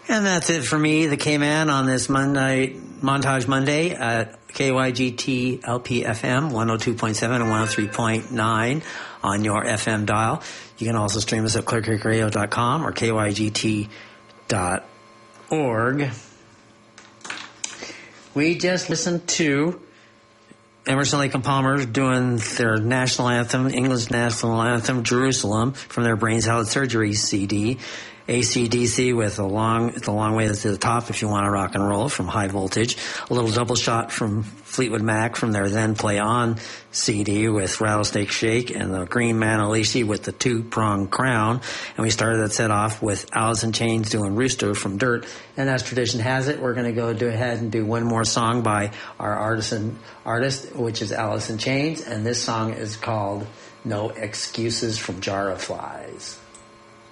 And that's it for me, the K-Man, on this Montage Monday at KYGT LPFM 102.7 and 103.9 on your FM dial. You can also stream us at clearcreekradio.com or kygt.org. We just listened to Emerson, Lake and Palmer doing their national anthem, England's national anthem, Jerusalem, from their Brain Salad Surgery CD. AC/DC with the long way to the top if you want to rock and roll, from High Voltage. A little double shot from Fleetwood Mac from their Then Play On CD with Rattlesnake Shake, and the Green Manalishi with the Two-Pronged Crown. And we started that set off with Alice in Chains doing Rooster from Dirt. And as tradition has it, we're going to go ahead and do one more song by our artist, which is Alice in Chains. And this song is called No Excuses from Jar of Flies.